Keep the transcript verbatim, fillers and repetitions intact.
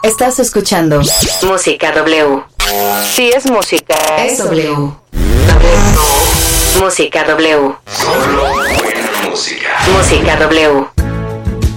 Estás escuchando Música W. Si es música, es W. W. Música W. Solo buena música. Música W.